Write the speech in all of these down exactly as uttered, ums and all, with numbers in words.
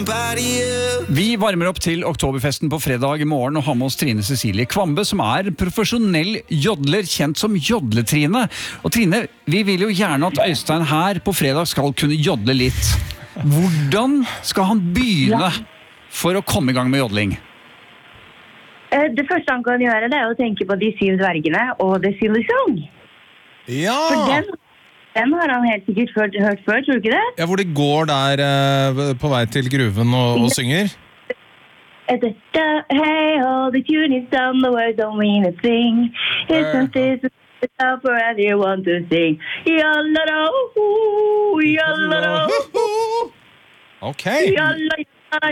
somebody else. Vi varmer opp til oktoberfesten på fredag i morgen og har med oss Trine Cecilie Kvambe, som er profesjonell jodler, kjent som Jodletrine. Og Trine, vi vil jo gjerne at Øystein her på fredag skal kunne jodle litt. Hvordan skal han begynne for å komme i gang med jodling? Det første han kan gjøre, det er å tenke på de syv dvergene og The Silly Song. Ja! For den, den har han helt sikkert hørt, hørt før, tror du ikke det? Ja, hvor de går der eh, på vei til gruven og, og synger. Hey, all the tune is done, the words don't mean a thing. Isn't this a song for everyone to sing? Yalla-da-hoo, yalla-da-hoo. Ok. Yalla-da-hoo. Ja,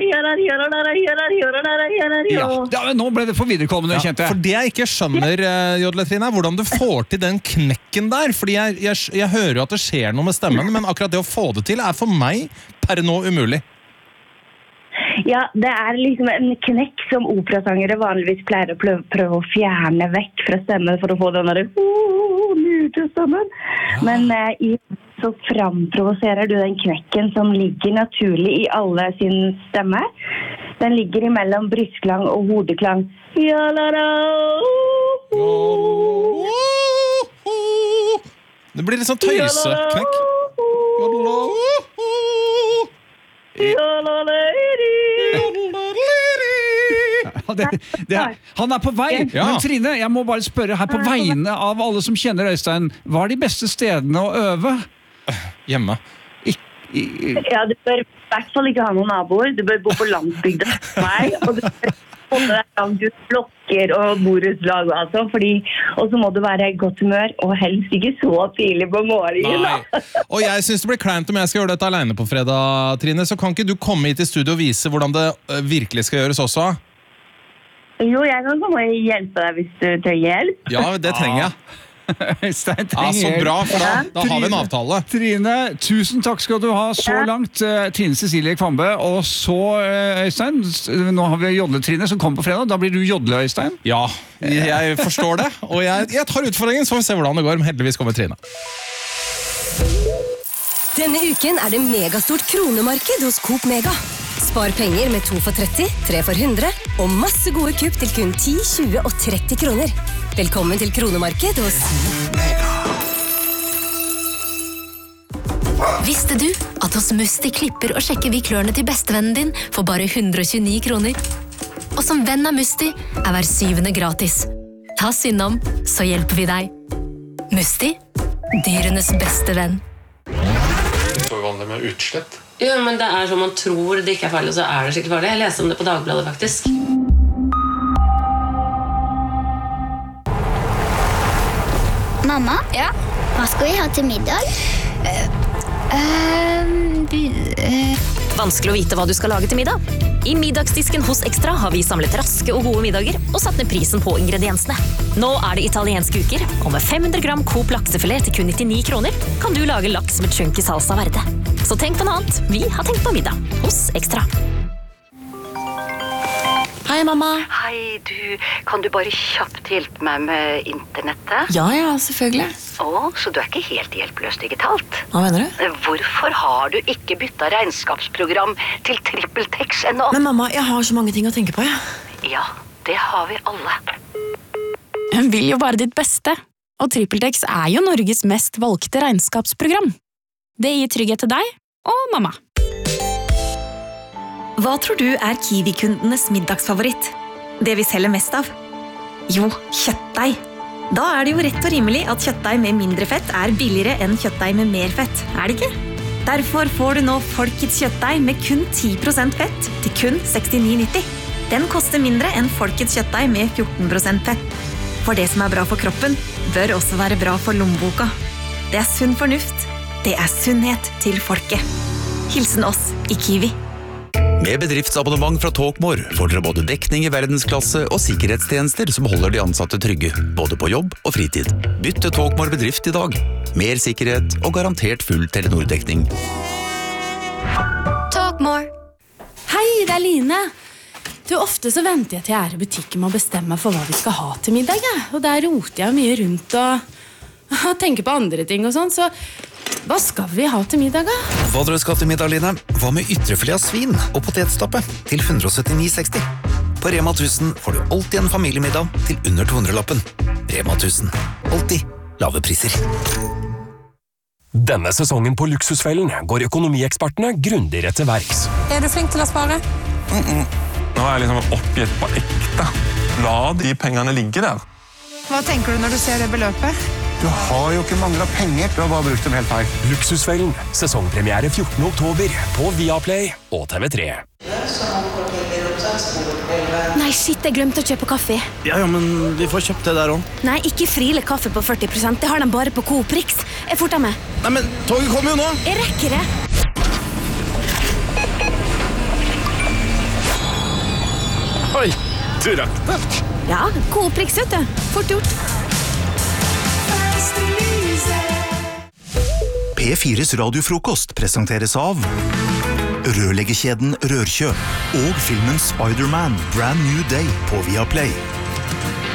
ja, men nå ble det for viderekommende, Ja, kjente jeg. for det jeg ikke skjønner, uh, Jodletrine, er hvordan du får til den knekken der. Fordi jeg, jeg, jeg hører jo at det skjer noe med stemmen, men akkurat det å få det til er for meg per nå umulig. Ja, det er liksom en knekk som operasangere vanligvis pleier å prøve, prøve å fjerne vekk fra stemmen for å få den der oh, nyte stemmen. Ja. Men uh, i så framprovoserer du den knekken som ligger naturlig i alle sin stemme. Den ligger imellom brystklang og hodeklang. Det blir litt sånn tøyseknekk. Ja, det, det er, han er på vei, Ja. men Trine, jeg må bare spørre her på vegne av alle som kjenner Øystein, hva er de beste stedene å øve? Hjemme. I, i, Ja, du bør i hvert fall ikke ha noen naboer. Du bør bo på landsbygda med meg, og du bør holde deg langt ut blokker og borettslag og altså, fordi, og så må du være i godt humør, og helst ikke så tidlig på morgenen. Nei. Og jeg synes det blir kleint om jeg skal gjøre dette alene på fredag, Trine, så kan ikke du komme hit i studio og vise hvordan det øh, virkelig skal gjøres også? Jo, jeg kan komme og hjelpe deg hvis du trenger hjelp. Ja, det trenger jeg. Øystein Ja, trenger så bra, for da, da har vi en Trine. avtale. Trine, tusen takk skal du ha så Ja. langt, eh, Trine Cecilie Kvambe. Og så, eh, Øystein, s- nå har vi Jodle-Trine som kommer på fredag. Da blir du Jodle, Øystein. Ja, jeg forstår det, og jeg, jeg tar utfordringen, så får vi se hvordan det går. Men heldigvis kommer Trine. Denne uken er det megastort kronemarked hos Coop Mega. Spar penger med to for tretti, tre for hundre, og masse gode kupp til kun ti, tjue og tretti kroner. Velkommen til kronemarked hos Visste du at hos Musti klipper og sjekker vi klørne til bestevennen din for bare hundre og tjueni kroner? Og som venn av Musti er hver syvende gratis. Ta synd om, så hjelper vi deg. Musti, dyrenes beste venn. Så vanlig med utslett. Jo, men det er som man tror det ikke er farlig, og så er det skikkelig farlig. Jeg leste om det på Dagbladet, faktisk. Mamma, Ja? hva skal vi ha til middag? Vanskelig å vite hva du skal lage til middag. I middagsdisken hos Ekstra har vi samlet raske og gode middager og satt ned prisen på ingrediensene. Nå er det italienske uker, og med fem hundre gram Coop laksefilet til kun nittini kroner kan du lage laks med chunky salsa verde. Så tenk på noe annet. Vi har tenkt på middag hos Ekstra. Hei, mamma. Hei, du. Kan du bare kjapt hjelpe meg med internettet? Ja, ja, selvfølgelig. Å, så du er ikke helt hjelpeløs digitalt? Hva mener du? Hvorfor har du ikke byttet regnskapsprogram til TrippelTex ennå? Men mamma, jeg har så mange ting å tenke på, ja. Ja, det har vi alle. Hun vil jo bare ditt beste. Og TrippelTex er jo Norges mest valgte regnskapsprogram. Det gir trygghet til deg og mamma. Hva tror du er Kiwi-kundenes middagsfavoritt? Det vi selger mest av? Jo, kjøttdeig. Da er det jo rett og rimelig at kjøttdeig med mindre fett er billigere enn kjøttdeig med mer fett, er det ikke? Derfor får du nå Folkets kjøttdeig med kun ti prosent fett til kun sekstini nitti. Den koster mindre enn Folkets kjøttdeig med fjorten prosent fett. For det som er bra for kroppen, bør også være bra for lommeboka. Det er sunn fornuft. Det er sunnhet til folket. Hilsen oss i Kiwi. Med bedriftsabonnement fra Talkmore får dere både dekning i verdensklasse og sikkerhetstjenester som holder de ansatte trygge, både på jobb og fritid. Bytt til Talkmore bedrift i dag. Mer sikkerhet og garantert full Telenor-dekning. Talkmore. Hei, det er Line. Du, ofte så venter jeg til jeg er i butikken med å bestemme for hva vi skal ha til middag, ja. Og der roter jeg mye rundt og, og tenker på andre ting og sånn, så Hva skal vi ha til middag, da? Hva dere skal til middag, Line? Hva med ytrefilet av svin og potetstappe til hundre og syttini seksti? På Rema tusen får du alltid en familiemiddag til under to hundre-lappen. Rema tusen. Alltid lave priser. Denne sesongen på Luksusfellen går økonomiekspertene grundigere til verks. Er du flink til å spare? Mm -mm. Nå er jeg liksom oppgitt på ekte. La de pengene ligge der. Hva tenker du når du ser det beløpet? Du har jo ikke manglet penger, du har bare brukt dem helt feil. Luksusfellen, sesongpremiere fjortende oktober på Viaplay og T V tre. Nei, shit, jeg glemte å kjøpe kaffe. Ja, ja, men vi får kjøpt det der også. Nei, ikke Friele kaffe på førti prosent. Det har de bare på Coop Rix. Jeg forter meg. Nei, men toget kommer jo nå. Jeg rekker det. Oi, du rakk det. Ja, Coop Rix, vet du. Fort gjort. P fires radiofrokost presenteres av rørleggerkjeden Rørkjø og filmen Spider-Man Brand New Day på Viaplay.